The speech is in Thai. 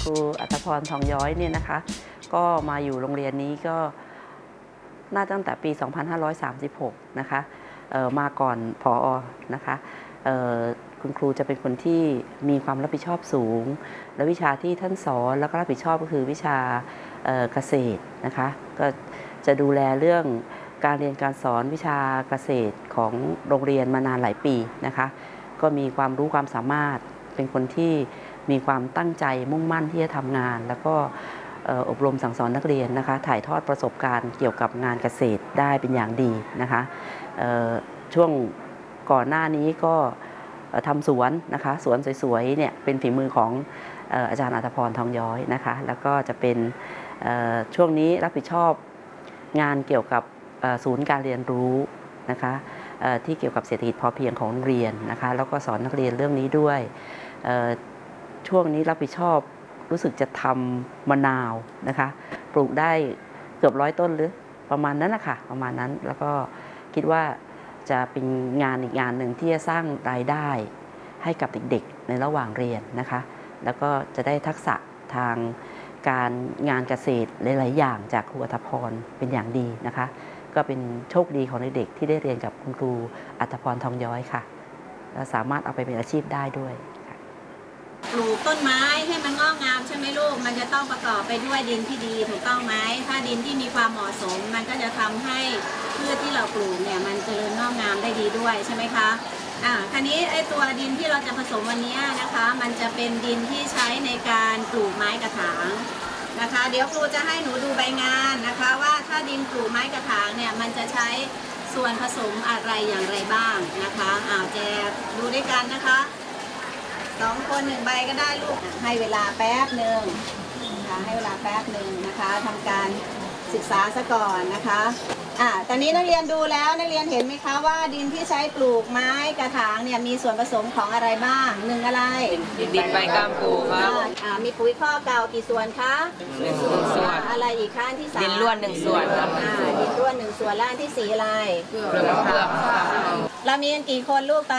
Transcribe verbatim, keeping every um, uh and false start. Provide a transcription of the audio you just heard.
รูอัตพรทองย้อยเนี่ยนะคะก็มาอยู่โรงเรียนนี้ก็น่าตั้งแต่ปี สองพันห้าร้อยสามสิบหก นะคะมาก่อนผอ.นะคะคุณครูจะเป็นคนที่มีความรับผิดชอบสูงและวิชาที่ท่านสอนแล้วก็รับผิดชอบก็คือวิชาเกษตรนะคะก็จะดูแลเรื่องการเรียนการสอนวิชาเกษตรของโรงเรียนมานานหลายปีนะคะก็มีความรู้ความสามารถเป็นคนที่มีความตั้งใจมุ่งมั่นที่จะทำงานแล้วก็อบรมสั่งสอนนักเรียนนะคะถ่ายทอดประสบการณ์เกี่ยวกับงานเกษตรได้เป็นอย่างดีนะคะช่วงก่อนหน้านี้ก็ทำสวนนะคะสวนสวยๆเนี่ยเป็นฝีมือของอาจารย์อัตพรทองย้อยนะคะแล้วก็จะเป็นช่วงนี้รับผิดชอบงานเกี่ยวกับศูนย์การเรียนรู้นะคะที่เกี่ยวกับเศรษฐกิจพอเพียงของโรงเรียนนะคะแล้วก็สอนนักเรียนเรื่องนี้ด้วยช่วงนี้รับผิดชอบรู้สึกจะทำมะนาวนะคะปลูกได้เกือบร้อยต้นหรือประมาณนั้นนะคะประมาณนั้นแล้วก็คิดว่าจะเป็นงานอีกงานหนึ่งที่จะสร้างรายได้ให้กับเด็กๆในระหว่างเรียนนะคะแล้วก็จะได้ทักษะทางการงานเกษตรหลายๆอย่างจากครูอัตพรเป็นอย่างดีนะคะก็เป็นโชคดีของเด็กๆที่ได้เรียนกับคุณครูอัตพรทองย้อยค่ะและสามารถเอาไปเป็นอาชีพได้ด้วยปลูกต้นไม้ให้มันงอกงามใช่ไหมลูกมันจะต้องประกอบไปด้วยดินที่ดีถูกต้องไหมถ้าดินที่มีความเหมาะสมมันก็จะทำให้พืชที่เราปลูกเนี่ยมันเจริญงอกงามได้ดีด้วยใช่ไหมคะอ่าคราวนี้ไอ้ตัวดินที่เราจะผสมวันนี้นะคะมันจะเป็นดินที่ใช้ในการปลูกไม้กระถางนะคะเดี๋ยวครูจะให้หนูดูใบงานนะคะว่าถ้าดินปลูกไม้กระถางเนี่ยมันจะใช้ส่วนผสมอะไรอย่างไรบ้างนะคะอ่าแจกดูด้วยกันนะคะสองคนหนึ่งใบก็ได้ลูกให้เวลาแป๊บหนึ่งนะคะให้เวลาแป๊บหนึ่งนะคะทำการศึกษาซะก่อนนะคะอ่าตอนนี้นักเรียนดูแล้วนักเรียนเห็นไหมคะว่าดินที่ใช้ปลูกไม้กระถางเนี่ยมีส่วนผสมของอะไรบ้างหนึ่งอะไรดินใบกามปูครับอ่ามีปุ๋ยข้อเก่ากี่ส่วนคะหนึ่งส่วนอะไรอีกคะที่สามดินล้วนหนึ่งส่วนครับอ่าดินล้วนหนึ่งส่วนแล้วที่สี่อะไรเปลือกเปลือกเรามีกันกี่คนลูก